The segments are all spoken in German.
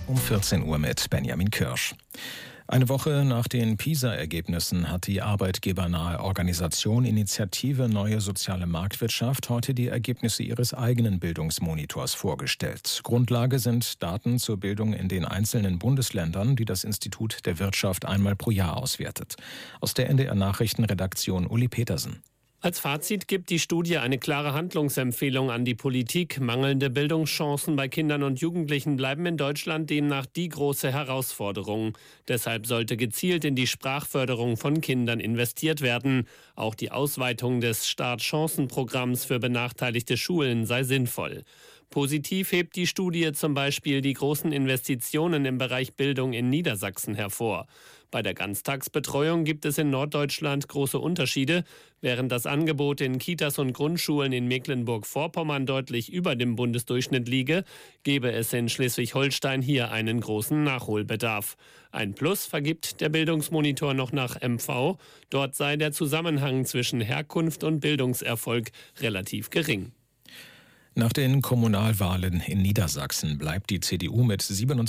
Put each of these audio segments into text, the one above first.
Um 14 Uhr mit Benjamin Kirsch. Eine Woche nach den PISA-Ergebnissen hat die arbeitgebernahe Organisation Initiative Neue Soziale Marktwirtschaft heute die Ergebnisse ihres eigenen Bildungsmonitors vorgestellt. Grundlage sind Daten zur Bildung in den einzelnen Bundesländern, die das Institut der Wirtschaft einmal pro Jahr auswertet. Aus der NDR-Nachrichtenredaktion Uli Petersen. Als Fazit gibt die Studie eine klare Handlungsempfehlung an die Politik. Mangelnde Bildungschancen bei Kindern und Jugendlichen bleiben in Deutschland demnach die große Herausforderung. Deshalb sollte gezielt in die Sprachförderung von Kindern investiert werden. Auch die Ausweitung des Startchancenprogramms für benachteiligte Schulen sei sinnvoll. Positiv hebt die Studie zum Beispiel die großen Investitionen im Bereich Bildung in Niedersachsen hervor. Bei der Ganztagsbetreuung gibt es in Norddeutschland große Unterschiede. Während das Angebot in Kitas und Grundschulen in Mecklenburg-Vorpommern deutlich über dem Bundesdurchschnitt liege, gebe es in Schleswig-Holstein hier einen großen Nachholbedarf. Ein Plus vergibt der Bildungsmonitor noch nach MV. Dort sei der Zusammenhang zwischen Herkunft und Bildungserfolg relativ gering. Nach den Kommunalwahlen in Niedersachsen bleibt die CDU mit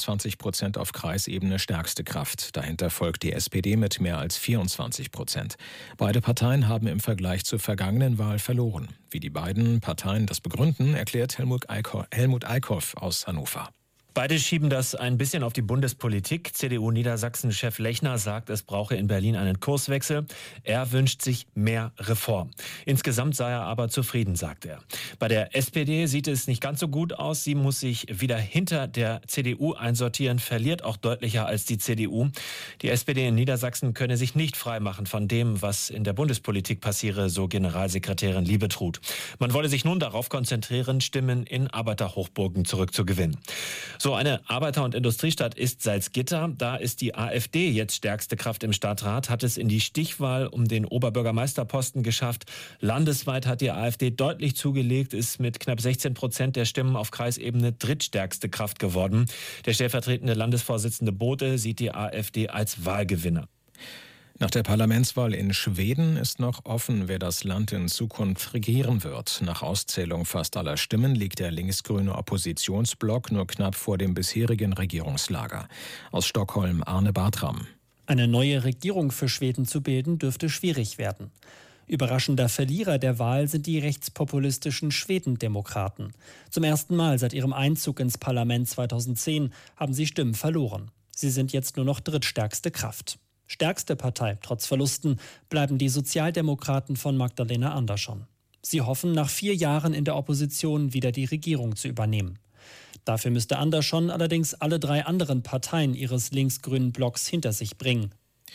27% auf Kreisebene stärkste Kraft. Dahinter folgt die SPD mit mehr als 24%. Beide Parteien haben im Vergleich zur vergangenen Wahl verloren. Wie die beiden Parteien das begründen, erklärt Helmut Eickhoff aus Hannover. Beide schieben das ein bisschen auf die Bundespolitik. CDU-Niedersachsen-Chef Lechner sagt, es brauche in Berlin einen Kurswechsel. Er wünscht sich mehr Reform. Insgesamt sei er aber zufrieden, sagt er. Bei der SPD sieht es nicht ganz so gut aus. Sie muss sich wieder hinter der CDU einsortieren, verliert auch deutlicher als die CDU. Die SPD in Niedersachsen könne sich nicht freimachen von dem, was in der Bundespolitik passiere, so Generalsekretärin Liebetrud. Man wolle sich nun darauf konzentrieren, Stimmen in Arbeiterhochburgen zurückzugewinnen. So eine Arbeiter- und Industriestadt ist Salzgitter. Da ist die AfD jetzt stärkste Kraft im Stadtrat, hat es in die Stichwahl um den Oberbürgermeisterposten geschafft. Landesweit hat die AfD deutlich zugelegt, ist mit knapp 16% der Stimmen auf Kreisebene drittstärkste Kraft geworden. Der stellvertretende Landesvorsitzende Bode sieht die AfD als Wahlgewinner. Nach der Parlamentswahl in Schweden ist noch offen, wer das Land in Zukunft regieren wird. Nach Auszählung fast aller Stimmen liegt der linksgrüne Oppositionsblock nur knapp vor dem bisherigen Regierungslager. Aus Stockholm Arne Bartram. Eine neue Regierung für Schweden zu bilden, dürfte schwierig werden. Überraschender Verlierer der Wahl sind die rechtspopulistischen Schwedendemokraten. Zum ersten Mal seit ihrem Einzug ins Parlament 2010 haben sie Stimmen verloren. Sie sind jetzt nur noch drittstärkste Kraft. Stärkste Partei, trotz Verlusten, bleiben die Sozialdemokraten von Magdalena Andersson. Sie hoffen, nach 4 Jahren in der Opposition wieder die Regierung zu übernehmen. Dafür müsste Andersson allerdings alle 3 anderen Parteien ihres linksgrünen Blocks hinter sich bringen.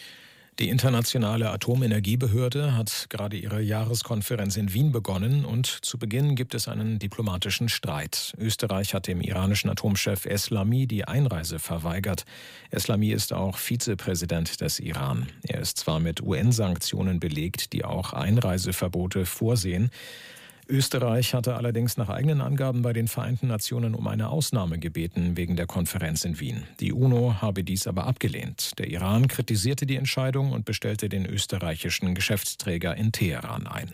Die Internationale Atomenergiebehörde hat gerade ihre Jahreskonferenz in Wien begonnen und zu Beginn gibt es einen diplomatischen Streit. Österreich hat dem iranischen Atomchef Eslami die Einreise verweigert. Eslami ist auch Vizepräsident des Iran. Er ist zwar mit UN-Sanktionen belegt, die auch Einreiseverbote vorsehen. Österreich hatte allerdings nach eigenen Angaben bei den Vereinten Nationen um eine Ausnahme gebeten wegen der Konferenz in Wien. Die UNO habe dies aber abgelehnt. Der Iran kritisierte die Entscheidung und bestellte den österreichischen Geschäftsträger in Teheran ein.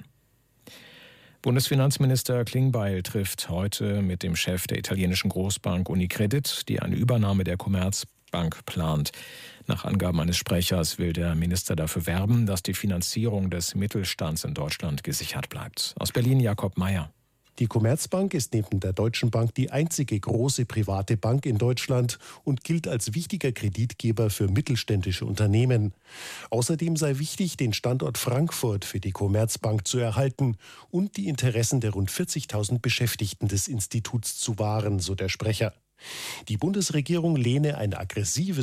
Bundesfinanzminister Klingbeil trifft heute mit dem Chef der italienischen Großbank Unicredit, die eine Übernahme der Commerzbank plant. Nach Angaben eines Sprechers will der Minister dafür werben, dass die Finanzierung des Mittelstands in Deutschland gesichert bleibt. Aus Berlin Jakob Mayer. Die Commerzbank ist neben der Deutschen Bank die einzige große private Bank in Deutschland und gilt als wichtiger Kreditgeber für mittelständische Unternehmen. Außerdem sei wichtig, den Standort Frankfurt für die Commerzbank zu erhalten und die Interessen der rund 40.000 Beschäftigten des Instituts zu wahren, so der Sprecher. Die Bundesregierung lehne ein aggressives